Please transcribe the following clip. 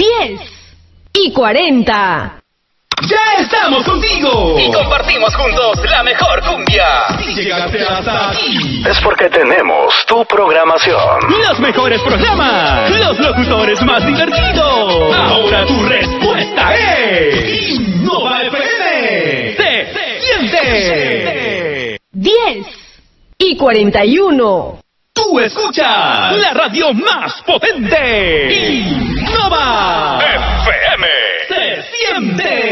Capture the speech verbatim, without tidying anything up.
diez y cuarenta. ¡Ya estamos contigo! Y compartimos juntos la mejor cumbia. Si llegaste hasta aquí, es porque tenemos tu programación. los mejores programas, los locutores más divertidos. Ahora tu respuesta es Innova F M. ¡Se siente! diez y cuarenta y uno. Tú escuchas la radio más potente. Innova F M. Se siente.